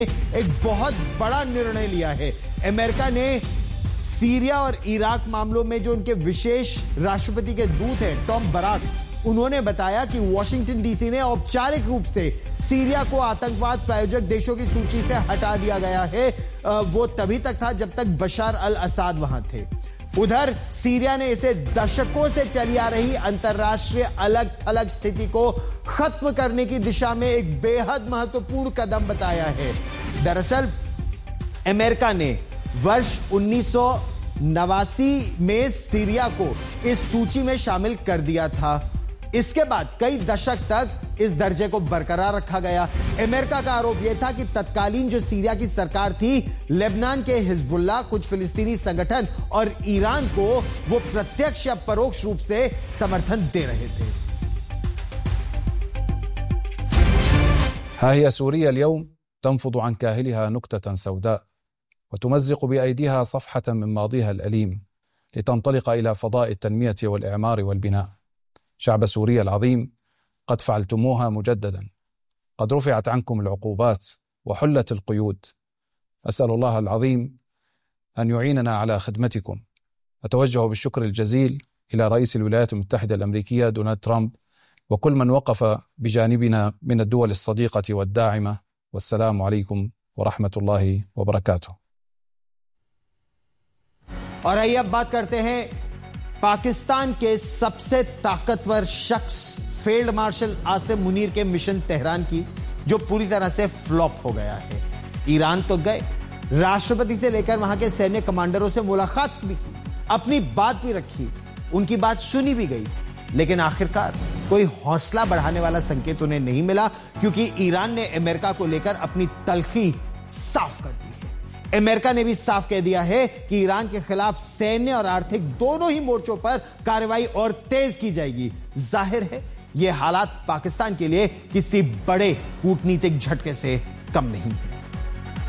एक बहुत बड़ा निर्णय लिया है। अमेरिका ने सीरिया और इराक मामलों में जो उनके विशेष राष्ट्रपति के दूत हैं टॉम बराक, उन्होंने बताया कि वॉशिंगटन डीसी ने औपचारिक रूप से सीरिया को आतंकवाद प्रायोजक देशों की सूची से हटा दिया गया है। वो तभी तक था जब तक बशार अल असद वहां थे। उधर सीरिया ने इसे दशकों से चली आ रही अंतर्राष्ट्रीय अलग थलग स्थिति को खत्म करने की दिशा में एक बेहद महत्वपूर्ण कदम बताया है। दरअसल अमेरिका ने वर्ष 1989 में सीरिया को इस सूची में शामिल कर दिया था। इसके बाद कई दशक तक इस दर्जे को बरकरार रखा गया। अमेरिका का आरोप यह था कि तत्कालीन जो सीरिया की सरकार थी, लेबनान के हिजबुल्लाह, कुछ फिलिस्तीनी संगठन और ईरान को वो प्रत्यक्ष या परोक्ष रूप से समर्थन दे रहे थे। ها هي سوريا اليوم تنفض عن كاهلها نكتة سوداء وتمزق بأيديها صفحة من ماضيها الأليم لتنطلق إلى فضاء التنمية والإعمار والبناء. شعب سوريا العظيم، قد فعلتموها مجددا، قد رفعت عنكم العقوبات وحلت القيود. أسأل الله العظيم أن يعيننا على خدمتكم. أتوجه بالشكر الجزيل إلى رئيس الولايات المتحدة الأمريكية دونالد ترامب وكل من وقف بجانبنا من الدول الصديقة والداعمة. والسلام عليكم ورحمة الله وبركاته. और आइए अब बात करते हैं पाकिस्तान के सबसे ताकतवर शख्स फील्ड मार्शल आसिम मुनीर के मिशन तेहरान की, जो पूरी तरह से फ्लॉप हो गया है। ईरान तो गए, राष्ट्रपति से लेकर वहां के सैन्य कमांडरों से मुलाकात भी की, अपनी बात भी रखी, उनकी बात सुनी भी गई, लेकिन आखिरकार कोई हौसला बढ़ाने वाला संकेत उन्हें नहीं मिला, क्योंकि ईरान ने अमेरिका को लेकर अपनी तलखी साफ कर दी है। अमेरिका ने भी साफ कह दिया है कि ईरान के खिलाफ सैन्य और आर्थिक दोनों ही मोर्चों पर कार्रवाई और तेज की जाएगी। जाहिर है यह हालात पाकिस्तान के लिए किसी बड़े कूटनीतिक झटके से कम नहीं है।